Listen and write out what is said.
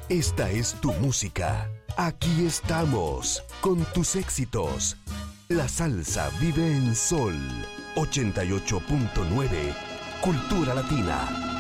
Esta es tu música. Aquí estamos, con tus éxitos. La salsa vive en Sol 88.9, Cultura Latina.